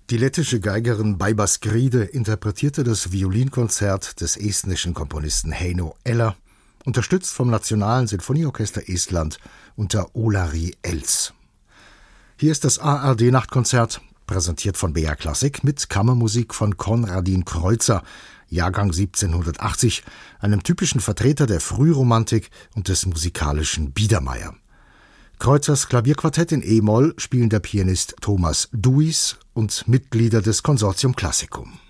Die lettische Geigerin Baiba Skride interpretierte das Violinkonzert des estnischen Komponisten Heino Eller, unterstützt vom Nationalen Sinfonieorchester Estland unter Olari Els. Hier ist das ARD-Nachtkonzert, präsentiert von BR Klassik mit Kammermusik von Konradin Kreutzer, Jahrgang 1780, einem typischen Vertreter der Frühromantik und des musikalischen Biedermeier. Kreutzers Klavierquartett in E-Moll spielen der Pianist Thomas Duis und Mitglieder des Consortium Classicum.